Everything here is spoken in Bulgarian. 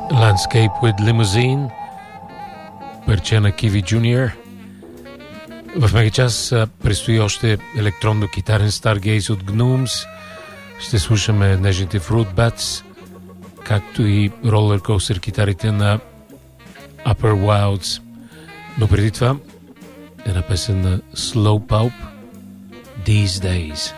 Landscape with Limousine, парче на Kiwi Junior. В мегачас предстои още електронно-китарен Stargaze от Gnomes. Ще слушаме нежните Fruit Bats, както и ролеркостър китарите на Upper Wilds. Но преди това една песен на Slow Pulp, These Days.